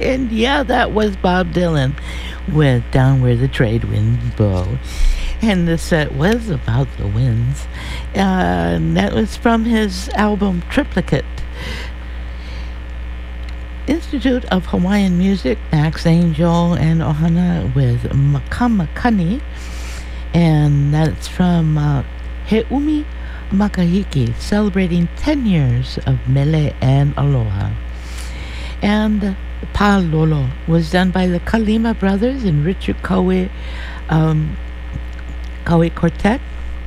And yeah, that was Bob Dylan with Down Where the Trade Winds Blow. And the set was about the winds. And that was from his album Triplicate. Institute of Hawaiian Music, Max Angel and Ohana with Makamakani. And that's from Heumi Makahiki, celebrating 10 years of Mele and Aloha. And Pa Lolo was done by the Kalima brothers and Richard Kawe Quartet.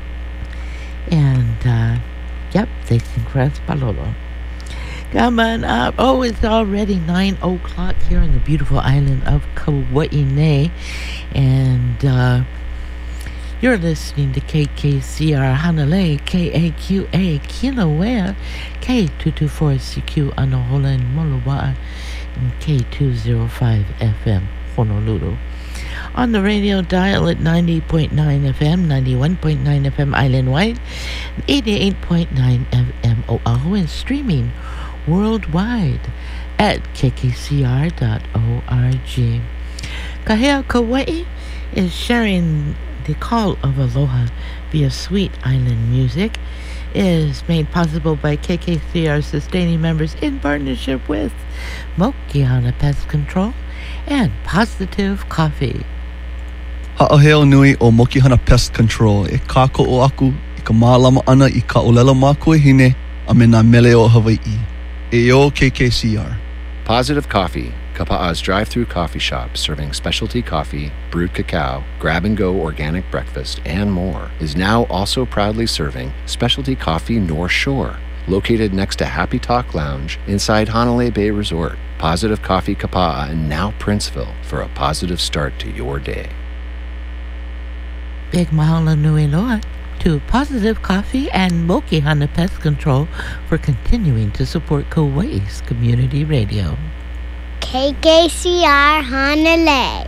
And, yep, they sing for us Pa Lolo. Coming up, it's already 9 o'clock here on the beautiful island of Kauai. And, you're listening to KKCR Hanalei, KAQA Kilauea, K224CQ Anohola and Molowa'a, and K205 FM Honolulu. On the radio dial at 90.9 FM, 91.9 FM island-wide, 88.9 FM Oahu, and streaming worldwide at kkcr.org. Kahea Kauai is sharing the call of aloha via sweet island music. Is made possible by KKCR sustaining members in partnership with Mokiana Pest Control and Positive Coffee. Ha'aheo nui o Mokihana Pest Control e kako o aku I ka mālama ana I ka olela mākua hine a me nā mele o Hawaii. E o KKCR. Positive Coffee, Kapa'a's drive-through coffee shop serving specialty coffee, brewed cacao, grab-and-go organic breakfast, and more, is now also proudly serving specialty coffee North Shore. Located next to Happy Talk Lounge inside Hanalei Bay Resort, Positive Coffee Kapa'a and now Princeville for a positive start to your day. Big mahalo nui loa to Positive Coffee and Mokihana Pest Control for continuing to support Kauai's community radio. KKCR Hanalei,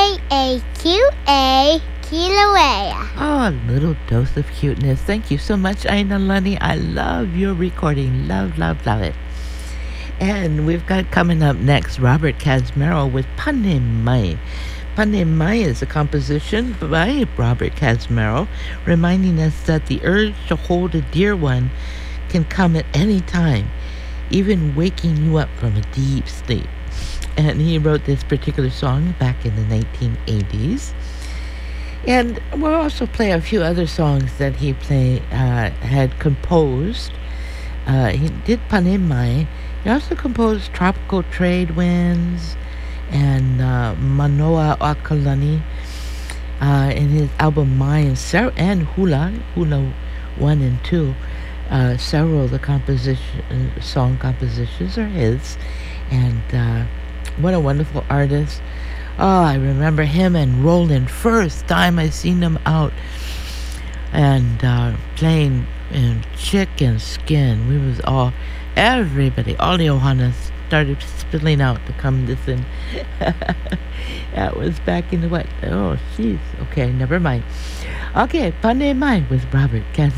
KAQA Kilauea. Oh, a little dose of cuteness. Thank you so much, Aina Lani. I love your recording. Love, love, love it. And we've got coming up next Robert Casmero with Pane Mai. Pane Mai is a composition by Robert Casmero, reminding us that the urge to hold a dear one can come at any time, even waking you up from a deep sleep. And he wrote this particular song back in the 1980s. And we'll also play a few other songs that he had composed. He did Pane Mai. He also composed Tropical Trade Winds and Manoa Akalani in his album Mai and Hula 1 and 2. Several of the song compositions are his. And what a wonderful artist. Oh, I remember him and Roland first time I seen them out and playing in Chicken Skin. We was everybody, all the Ohanas started spilling out to come listen. That was back in the what? Oh, jeez. Okay, never mind. Okay, Pane Mai with Robert Casmero.